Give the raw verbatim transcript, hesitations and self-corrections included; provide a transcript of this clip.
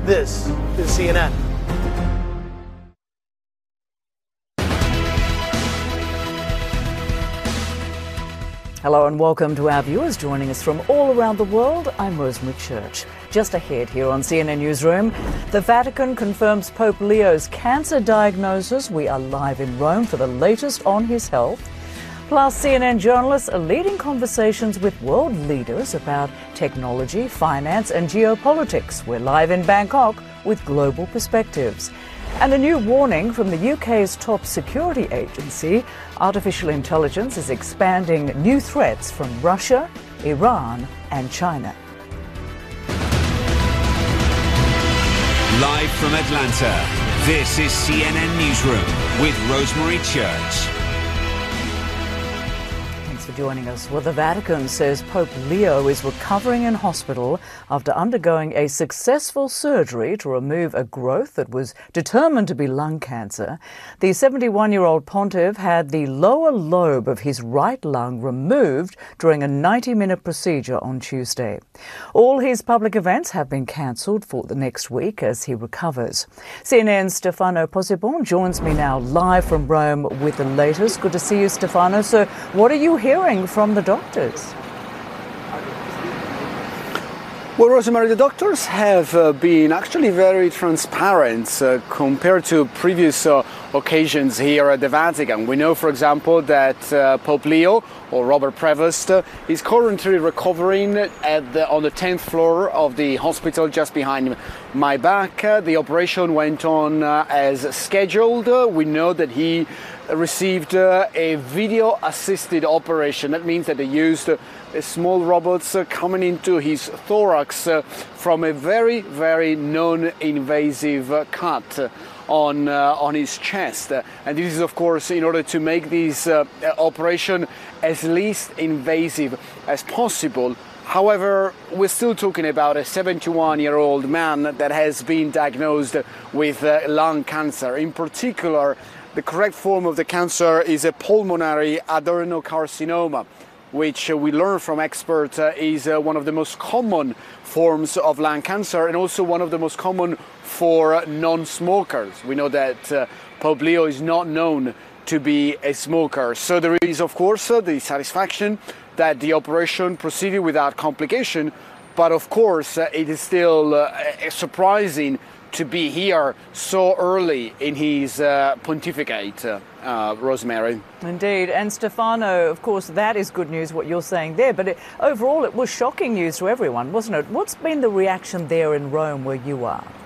This is C N N. Hello and welcome to our viewers joining us from all around the world. I'm Rosemary Church. Just ahead here on C N N Newsroom, the Vatican confirms Pope Leo's cancer diagnosis. We are live in Rome for the latest on his health. Plus, C N N journalists are leading conversations with world leaders about technology, finance and geopolitics. We're live in Bangkok with global perspectives. And a new warning from the U K's top security agency: artificial intelligence is expanding new threats from Russia, Iran and China. Live from Atlanta, this is C N N Newsroom with Rosemary Church. For joining us. Well, the Vatican says Pope Leo is recovering in hospital after undergoing a successful surgery to remove a growth that was determined to be lung cancer. The seventy-one-year-old pontiff had the lower lobe of his right lung removed during a ninety-minute procedure on Tuesday. All his public events have been cancelled for the next week as he recovers. C N N's Stefano Possebon joins me now live from Rome with the latest. Good to see you, Stefano. So what are you hearing from the doctors? Well, Rosemary, the doctors have uh, been actually very transparent uh, compared to previous uh, occasions here at the Vatican. We know, for example, that uh, Pope Leo, or Robert Prevost, uh, is currently recovering at the, on the tenth floor of the hospital just behind my back. Uh, the operation went on uh, as scheduled. Uh, we know that he received uh, a video-assisted operation. That means that they used uh, small robots uh, coming into his thorax uh, from a very, very non-invasive uh, cut uh, on uh, on his chest. Uh, and this is, of course, in order to make this uh, operation as least invasive as possible. However, we're still talking about a seventy-one-year-old man that has been diagnosed with uh, lung cancer. In particular, the correct form of the cancer is a pulmonary adenocarcinoma, which uh, we learn from experts uh, is uh, one of the most common forms of lung cancer and also one of the most common for uh, non-smokers. We know that uh, Pope Leo is not known to be a smoker. So there is, of course, uh, the satisfaction that the operation proceeded without complication, but of course uh, it is still uh, surprising to be here so early in his uh, pontificate, uh, uh, Rosemary. Indeed. And Stefano, of course, that is good news, what you're saying there. But it, overall, it was shocking news to everyone, wasn't it? What's been the reaction there in Rome where you are?